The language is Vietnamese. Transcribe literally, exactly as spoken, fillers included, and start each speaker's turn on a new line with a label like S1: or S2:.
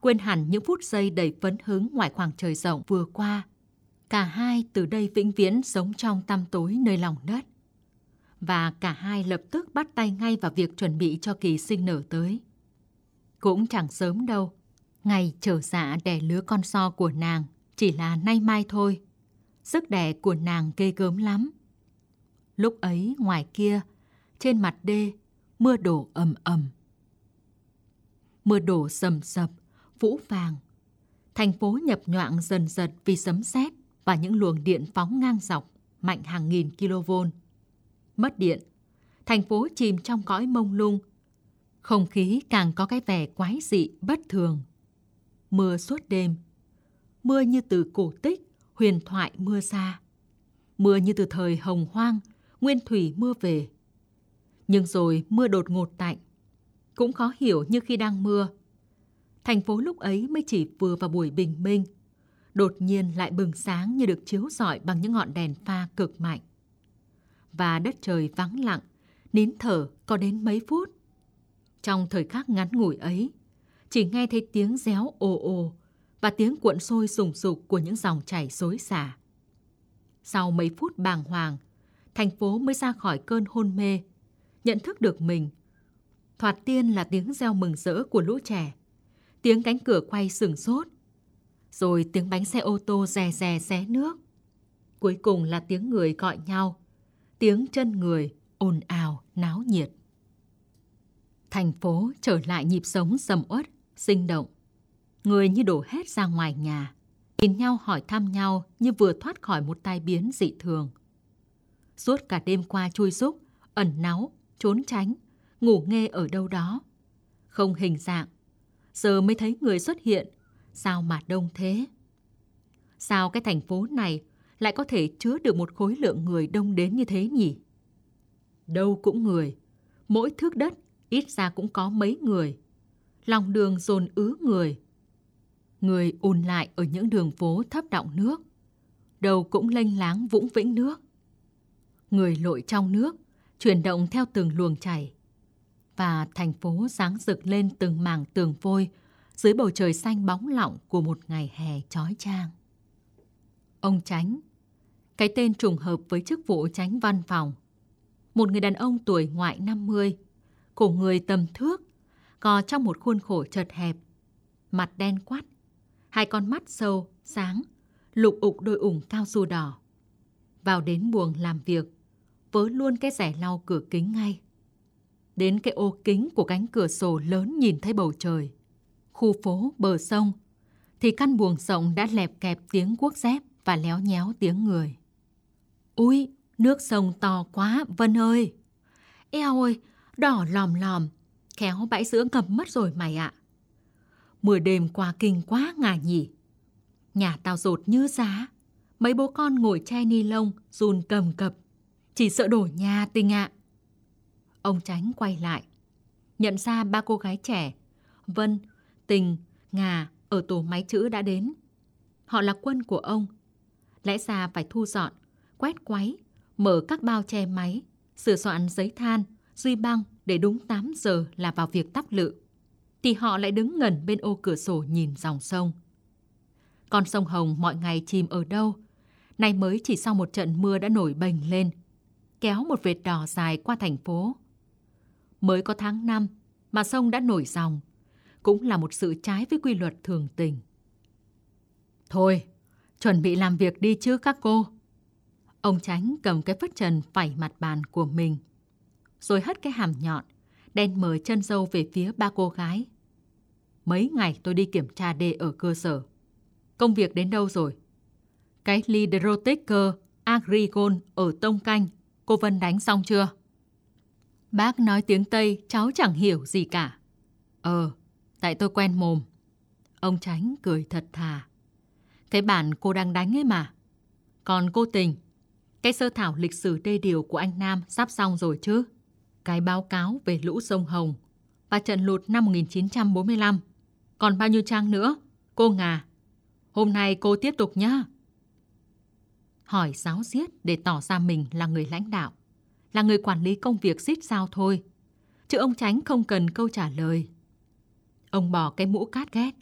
S1: quên hẳn những phút giây đầy phấn hứng ngoài khoảng trời rộng vừa qua. Cả hai từ đây vĩnh viễn sống trong tăm tối nơi lòng đất. Và cả hai lập tức bắt tay ngay vào việc chuẩn bị cho kỳ sinh nở tới. Cũng chẳng sớm đâu, ngày trở dạ đẻ lứa con so của nàng chỉ là nay mai thôi. Sức đẻ của nàng ghê gớm lắm. Lúc ấy ngoài kia, trên mặt đê, mưa đổ ầm ầm. Mưa đổ sầm sập, phũ phàng. Thành phố nhập nhoạng dần dật vì sấm sét và những luồng điện phóng ngang dọc, mạnh hàng nghìn kV. Mất điện, thành phố chìm trong cõi mông lung. Không khí càng có cái vẻ quái dị, bất thường. Mưa suốt đêm. Mưa như từ cổ tích, huyền thoại mưa xa. Mưa như từ thời hồng hoang, nguyên thủy mưa về. Nhưng rồi mưa đột ngột tạnh. Cũng khó hiểu như khi đang mưa. Thành phố lúc ấy mới chỉ vừa vào buổi bình minh. Đột nhiên lại bừng sáng như được chiếu rọi bằng những ngọn đèn pha cực mạnh. Và đất trời vắng lặng, nín thở có đến mấy phút. Trong thời khắc ngắn ngủi ấy, chỉ nghe thấy tiếng réo ồ ồ và tiếng cuộn sôi sùng sục của những dòng chảy xối xả. Sau mấy phút bàng hoàng, thành phố mới ra khỏi cơn hôn mê, nhận thức được mình. Thoạt tiên là tiếng reo mừng rỡ của lũ trẻ, tiếng cánh cửa quay sừng sốt, rồi tiếng bánh xe ô tô rè rè xé nước. Cuối cùng là tiếng người gọi nhau, tiếng chân người ồn ào náo nhiệt. Thành phố trở lại nhịp sống sầm uất, sinh động. Người như đổ hết ra ngoài nhà, nhìn nhau hỏi thăm nhau như vừa thoát khỏi một tai biến dị thường. Suốt cả đêm qua chui rúc, ẩn náu, trốn tránh, ngủ nghê ở đâu đó. Không hình dạng, giờ mới thấy người xuất hiện. Sao mà đông thế? Sao cái thành phố này lại có thể chứa được một khối lượng người đông đến như thế nhỉ? Đâu cũng người, mỗi thước đất ít ra cũng có mấy người. Lòng đường dồn ứ người. Người ùn lại ở những đường phố thấp đọng nước. Đầu cũng lênh láng vũng vĩnh nước. Người lội trong nước, chuyển động theo từng luồng chảy. Và thành phố sáng rực lên từng mảng tường vôi dưới bầu trời xanh bóng lọng của một ngày hè chói chang. Ông Chánh, cái tên trùng hợp với chức vụ chánh văn phòng. Một người đàn ông tuổi ngoại năm mươi, cổ người tầm thước, gò trong một khuôn khổ chật hẹp, mặt đen quắt, hai con mắt sâu, sáng, lục ục đôi ủng cao su đỏ. Vào đến buồng làm việc, vớ luôn cái rẻ lau cửa kính ngay. Đến cái ô kính của cánh cửa sổ lớn nhìn thấy bầu trời, khu phố, bờ sông, thì căn buồng rộng đã lẹp kẹp tiếng guốc dép và léo nhéo tiếng người. Úi, nước sông to quá, Vân ơi! Eo ơi, đỏ lòm lòm, khéo bãi sữa ngập mất rồi mày ạ. Mưa đêm qua kinh quá ngà nhỉ. Nhà tao rột như giá, mấy bố con ngồi che ni lông, run cầm cập, chỉ sợ đổ nhà Tình ạ. Ông Chánh quay lại, nhận ra ba cô gái trẻ, Vân, Tình, Ngà ở tổ máy chữ đã đến. Họ là quân của ông. Lẽ ra phải thu dọn, quét quáy, mở các bao che máy, sửa soạn giấy than, duy băng để đúng tám giờ là vào việc tắp lự. Thì họ lại đứng ngẩn bên ô cửa sổ nhìn dòng sông. Con sông Hồng mọi ngày chìm ở đâu, nay mới chỉ sau một trận mưa đã nổi bềnh lên, kéo một vệt đỏ dài qua thành phố. Mới có tháng năm mà sông đã nổi dòng, cũng là một sự trái với quy luật thường tình. Thôi, chuẩn bị làm việc đi chứ các cô. Ông Chánh cầm cái phất trần phẩy mặt bàn của mình, rồi hất cái hàm nhọn, đen mờ chân râu về phía ba cô gái. Mấy ngày tôi đi kiểm tra đê ở cơ sở. Công việc đến đâu rồi? Cái Lidroteker Agricole ở Tông Canh, cô Vân đánh xong chưa? Bác nói tiếng Tây, cháu chẳng hiểu gì cả. Ờ, tại tôi quen mồm. Ông Chánh cười thật thà. Cái bản cô đang đánh ấy mà. Còn cô Tình, cái sơ thảo lịch sử đê điều của anh Nam sắp xong rồi chứ? Cái báo cáo về lũ sông Hồng và trận lụt năm một nghìn chín trăm bốn mươi lăm. Còn bao nhiêu trang nữa, cô Ngà? Hôm nay cô tiếp tục nhá. Hỏi giáo diết để tỏ ra mình là người lãnh đạo, là người quản lý công việc xít sao thôi. Chứ ông Chánh không cần câu trả lời. Ông bỏ cái mũ cát ghét,